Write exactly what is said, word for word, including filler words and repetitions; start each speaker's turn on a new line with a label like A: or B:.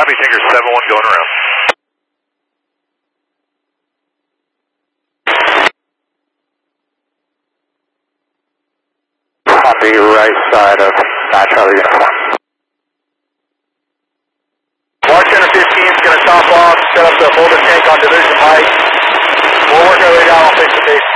A: Copy, Tinker seven one going around.
B: On the right side of nine Charlie uniform.
C: Mark ten fifteen is going to top off, set up the boulder tank on division height. We'll work our way down on face to face.